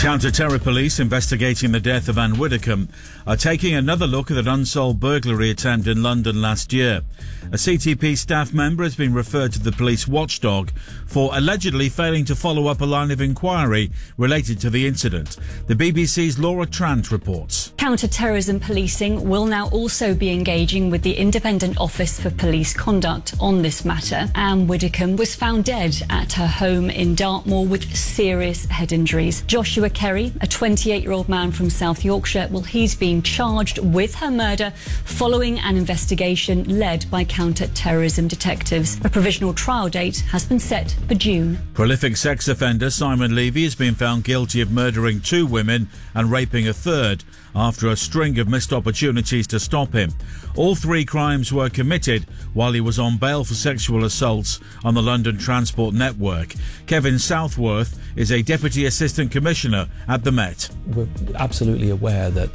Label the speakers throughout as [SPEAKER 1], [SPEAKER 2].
[SPEAKER 1] Counter-terror police investigating the death of Anne Widdecombe are taking another look at an unsolved burglary attempt in London last year. A CTP staff member has been referred to the police watchdog for allegedly failing to follow up a line of inquiry related to the incident. The BBC's Laura Trant reports.
[SPEAKER 2] Counter-terrorism policing will now also be engaging with the Independent Office for Police Conduct on this matter. Anne Widdecombe was found dead at her home in Dartmoor with serious head injuries. Joshua Kerry, a 28-year-old man from South Yorkshire, he's been charged with her murder following an investigation led by counter-terrorism detectives. A provisional trial date has been set for June.
[SPEAKER 1] Prolific sex offender Simon Levy has been found guilty of murdering 2 women and raping a third after a string of missed opportunities to stop him. All 3 crimes were committed while he was on bail for sexual assaults on the London Transport Network. Kevin Southworth is a Deputy Assistant Commissioner at the Met.
[SPEAKER 3] We're absolutely aware that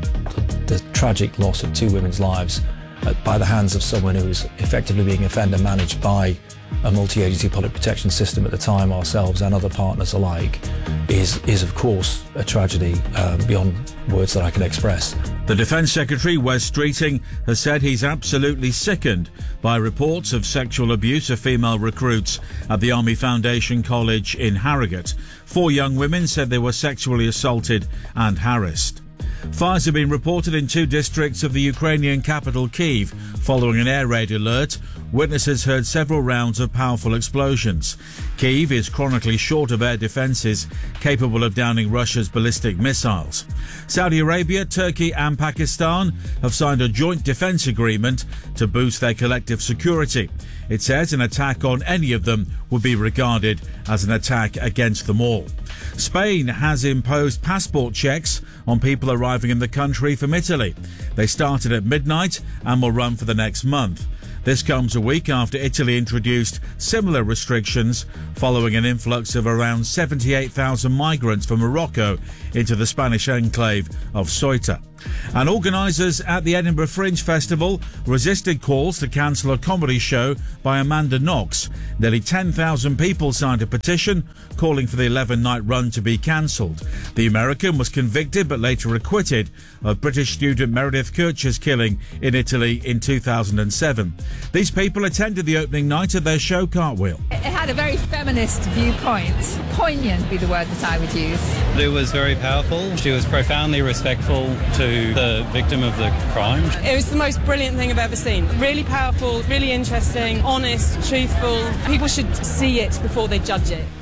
[SPEAKER 3] the tragic loss of 2 women's lives by the hands of someone who was effectively being offender managed by a multi-agency public protection system at the time, ourselves and other partners alike, is of course a tragedy beyond words that I can express.
[SPEAKER 1] The Defence Secretary, Wes Streeting, has said he's absolutely sickened by reports of sexual abuse of female recruits at the Army Foundation College in Harrogate. 4 young women said they were sexually assaulted and harassed. Fires have been reported in 2 districts of the Ukrainian capital Kyiv following an air raid alert. Witnesses heard several rounds of powerful explosions. Kyiv is chronically short of air defences capable of downing Russia's ballistic missiles. Saudi Arabia, Turkey and Pakistan have signed a joint defence agreement to boost their collective security. It says an attack on any of them would be regarded as an attack against them all. Spain has imposed passport checks on people arriving in the country from Italy. They started at midnight and will run for the next month. This comes a week after Italy introduced similar restrictions following an influx of around 78,000 migrants from Morocco into the Spanish enclave of Ceuta. And organisers at the Edinburgh Fringe Festival resisted calls to cancel a comedy show by Amanda Knox. Nearly 10,000 people signed a petition calling for the 11-night run to be cancelled. The American was convicted but later acquitted of British student Meredith Kercher's killing in Italy in 2007. These people attended the opening night of their show Cartwheel.
[SPEAKER 4] It had a very feminist viewpoint. Poignant would be the word that I would use.
[SPEAKER 5] It was very powerful. She was profoundly respectful to the victim of the crime.
[SPEAKER 6] It was the most brilliant thing I've ever seen. Really powerful, really interesting, honest, truthful. People should see it before they judge it.